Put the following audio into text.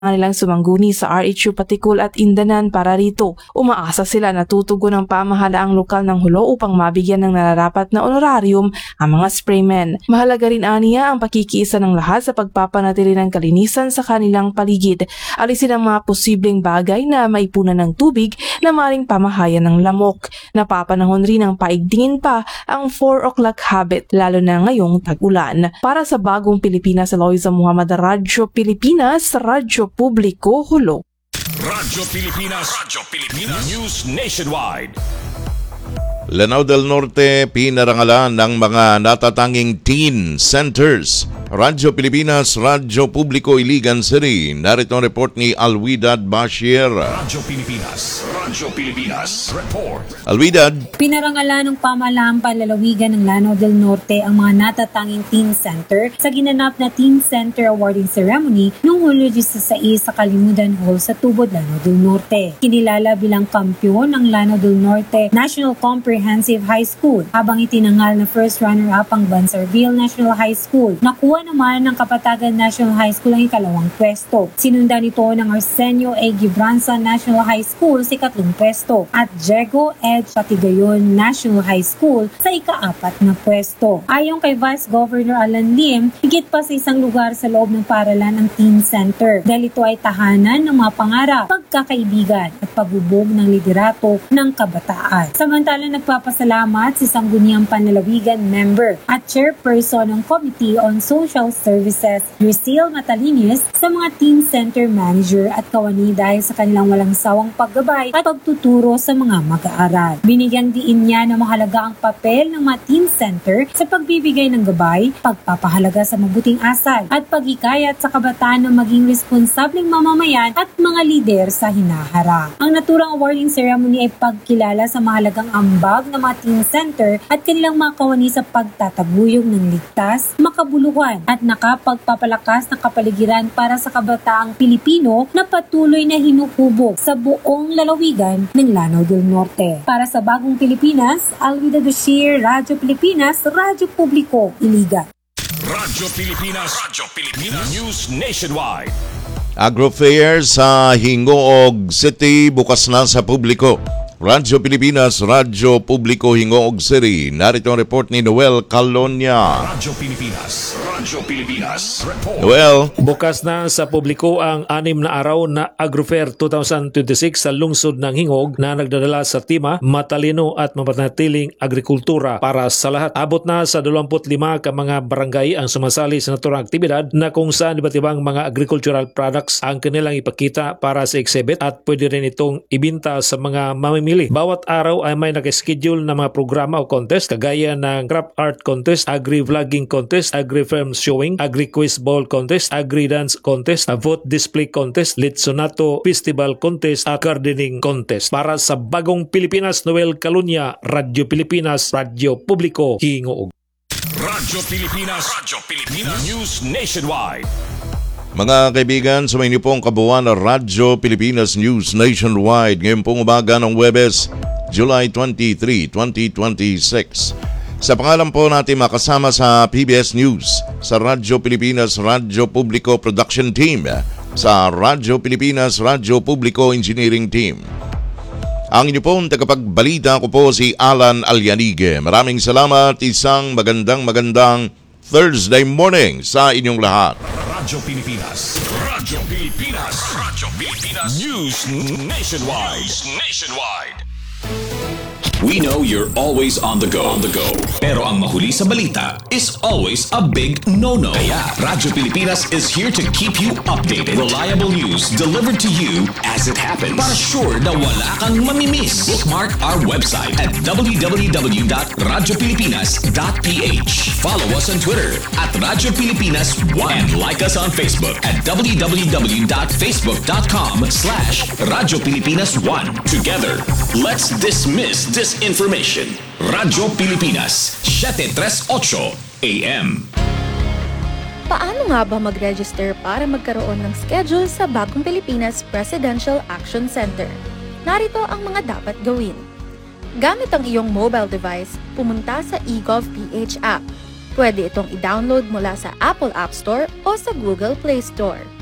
nilang sumangguni sa RHU Patikul at Indanan para rito. Umaasa sila na tutugon ng pamahalaang lokal ng Hulo upang mabigyan ng nararapat na honorarium ang mga spraymen. Mahalaga rin aniya ang pakikiisa ng lahat sa pagpapanatili ng kalinisan sa kanilang paligid. Alisin ang mga posibleng bagay na maipunan ng tubig na maring pamahayan ng lamok. Napapanahon rin ang paigtingin pa ang 4 o'clock habit lalo na ngayong tag-ulan. Para sa Bagong Pilipinas, Eloisa Muhammad, Radyo Pilipinas, Radyo Publiko, Hulo. Radyo Pilipinas News Nationwide. Lanao del Norte pinarangalan ng mga natatanging teen centers. Radyo Pilipinas, Radyo Publiko, Iligan City. Narito ang report ni Alwidad Bashir. Radyo Pilipinas Report. Alwidad. Pinarangalan ng pamahalaang panlalawigan ng Lanao del Norte ang mga natatanging teen center sa ginanap na Teen Center Awarding Ceremony noong Hulyo 16 sa Kalimudan Hall sa Tubod, Lanao del Norte. Kinilala bilang kampiyon ng Lanao del Norte National Comprehensive High School, habang itinangal na first runner-up ang Bansarville National High School. Nakuha naman ng Kapatagan National High School ang ikalawang pwesto. Sinundan ito ng Arsenio A. Gibranza National High School sa ikatlong pwesto at Diego Ed Patigayon National High School sa ika-4 na pwesto. Ayon kay Vice Governor Alan Lim, higit pa sa isang lugar sa loob ng paaralan ng Teen Center dahil ito ay tahanan ng mga pangarap, pagkakaibigan at pagbubog ng liderato ng kabataan. Samantala, nagpapasalamat si Sangguniang Panlalawigan member at chairperson ng Committee on Social Services, Lucille Matalinis, sa mga Teen Center Manager at kawani dahil sa kanilang walang sawang paggabay at pagtuturo sa mga mag-aaral. Binigyang diin niya na mahalaga ang papel ng mga Teen Center sa pagbibigay ng gabay, pagpapahalaga sa mabuting asal at paghikayat sa kabataan na maging responsableng mamamayan at mga lider sa hinaharap. Ang naturang awarding ceremony ay pagkilala sa mahalagang ambag ng mga Teen Center at kanilang mga kawani sa pagtataguyod ng ligtas, makabuluhan at nakapagpapalakas ng kapaligiran para sa kabataang Pilipino na patuloy na hinuhubog sa buong lalawigan ng Lanao del Norte. Para sa Bagong Pilipinas, Alwida Bashir, Radyo Pilipinas, Radyo Publiko, Iligan. Radyo Pilipinas News Nationwide. Agrofair sa Hingoog City bukas na sa publiko. Radyo Pilipinas, Radyo Publiko, Hingoog City. Narito ang report ni Noel Calonia. Radyo Pilipinas Report. Noel. Bukas na sa publiko ang 6 na araw na Agrofair 2026 sa lungsod ng Hingog na nagdadala sa tema matalino at mapanatiling agrikultura para sa lahat. Abot na sa 25 ka mga barangay ang sumasali sa naturang aktibidad na kung saan iba't ibang mga agricultural products ang kanilang ipakita para sa exhibit at pwede rin itong ibinta sa mga mamimili. Bawat araw ay may nakaschedule na mga programa o contest kagaya ng Craft Art Contest, Agri-Vlogging Contest, Agri-Farm Showing, Agri-Quiz Ball Contest, Agri-Dance Contest, Vote Display Contest, Litsonato Festival Contest at Gardening Contest. Para sa Bagong Pilipinas, Noel Calonia, Radyo Pilipinas, Radyo Publiko, Hingoog. Radyo Pilipinas News Nationwide. Mga kaibigan, sa may pong kabuuan ng Radyo Pilipinas News Nationwide ngayon pong umaga ng Huwebes, July 23, 2026. Sa pangalan po natin makasama sa PBS News, sa Radyo Pilipinas, Radyo Publiko Production Team, sa Radyo Pilipinas, Radyo Publiko Engineering Team. Ang inyo pong tagapagbalita ko po si Alan Alyanige. Maraming salamat, isang magandang Thursday morning sa inyong lahat. Radyo Pilipinas News Nationwide. We know you're always on the go. Pero ang mahuli sa balita is always a big no-no. Kaya Radyo Pilipinas is here to keep you updated. Reliable news delivered to you as it happens. Para sure na wala kang mamimiss. Bookmark our website at www.radiopilipinas.ph. Follow us on Twitter at Radyo Pilipinas1 and like us on Facebook at www.facebook.com/Radyo Pilipinas1. Together, let's dismiss disinformation. Radyo Pilipinas, 738 AM. Paano nga ba mag-register para magkaroon ng schedule sa Bagong Pilipinas Presidential Action Center? Narito ang mga dapat gawin. Gamit ang iyong mobile device, pumunta sa eGovPH app. Pwede itong i-download mula sa Apple App Store o sa Google Play Store.